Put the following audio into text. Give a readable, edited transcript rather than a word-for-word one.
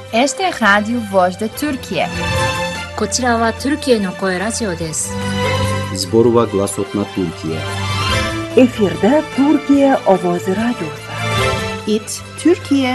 Esta é a Rádio Voz da Turquia. こちらはトルキエの声ラジオです。 Zborova Glasotna Türkiye. Efirde Türkiye Ovozi Radyosu. İT Türkiye